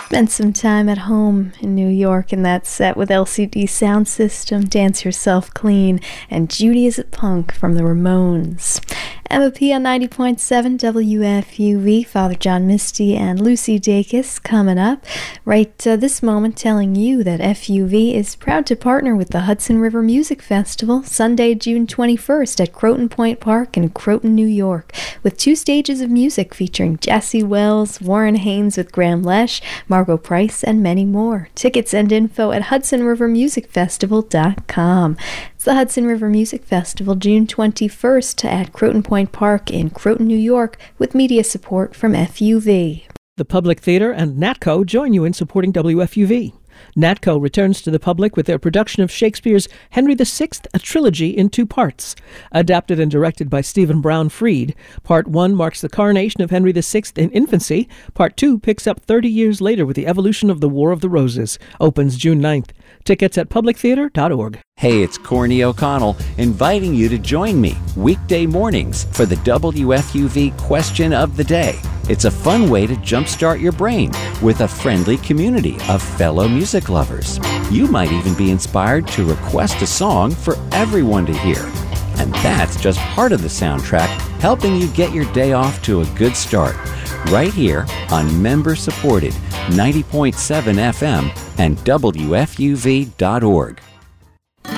Spent some time at home in New York in that set with LCD Sound System, Dance Yourself Clean, and Judy Is It Punk from the Ramones. MOP on 90.7 WFUV, Father John Misty and Lucy Dacus coming up. Right this moment telling you that FUV is proud to partner with the Hudson River Music Festival Sunday, June 21st at Croton Point Park in Croton, New York, with 2 stages of music featuring Jesse Wells, Warren Haynes with Graham Lesh, Margot Price, and many more. Tickets and info at HudsonRiverMusicFestival.com. It's the Hudson River Music Festival, June 21st at Croton Point Park in Croton, New York, with media support from FUV. The Public Theater and NATCO join you in supporting WFUV. NATCO returns to the public with their production of Shakespeare's Henry VI, a trilogy in 2 parts. Adapted and directed by Stephen Brown Freed, Part 1 marks the coronation of Henry VI in infancy. Part 2 picks up 30 years later with the evolution of the War of the Roses. Opens June 9th. Tickets at publictheater.org. Hey, it's Corny O'Connell inviting you to join me weekday mornings for the WFUV Question of the Day. It's a fun way to jumpstart your brain with a friendly community of fellow music lovers. You might even be inspired to request a song for everyone to hear. And that's just part of the soundtrack, helping you get your day off to a good start. Right here on member-supported 90.7 FM and WFUV.org.